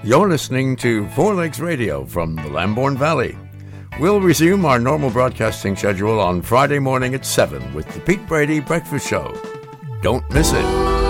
You're listening to Four Legs Radio from the Lambourne Valley. We'll resume our normal broadcasting schedule on Friday morning at 7 with the Pete Brady Breakfast Show. Don't miss it.